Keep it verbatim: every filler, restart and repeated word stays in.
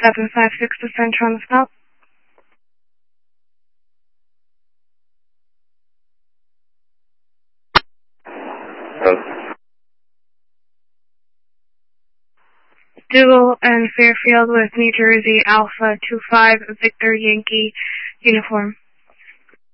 seven five six to Central on the stop. Dougal and Fairfield with New Jersey Alpha two five Victor Yankee uniform.